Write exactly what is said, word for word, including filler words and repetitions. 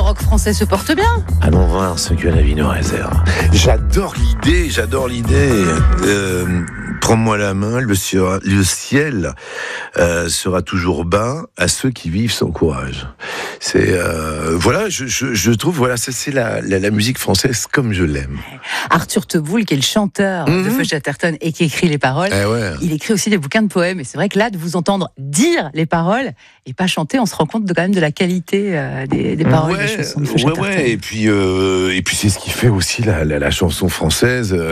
rock français se porte bien. Allons voir ce que la vie nous réserve. J'adore l'idée, j'adore l'idée. Euh, prends-moi la main, le, ciel, le ciel euh, sera toujours bas à ceux qui vivent sans courage. C'est euh, voilà, je, je, je trouve voilà, ça c'est la, la, la musique française comme je l'aime. Arthur Teboul, qui est le chanteur mm-hmm. de Feu Chatterton et qui écrit les paroles, eh ouais. il écrit aussi des bouquins de poèmes. Et c'est vrai que là, de vous entendre dire les paroles et pas chanter, on se rend compte de, quand même de la qualité euh, des, des paroles ouais, des chansons de Feu ouais, Chatterton. Ouais, et puis euh, et puis c'est ce qui fait aussi la, la, la chanson française.